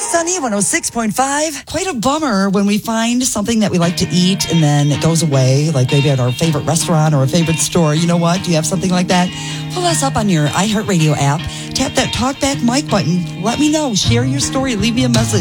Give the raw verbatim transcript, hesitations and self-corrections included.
Sunny one oh six point five. Quite a bummer when we find something that we like to eat and then it goes away, like maybe at our favorite restaurant or a favorite store. You know what? Do you have something like that? Pull us up on your iHeartRadio app. Tap that talkback mic button. Let me know. Share your story. Leave me a message.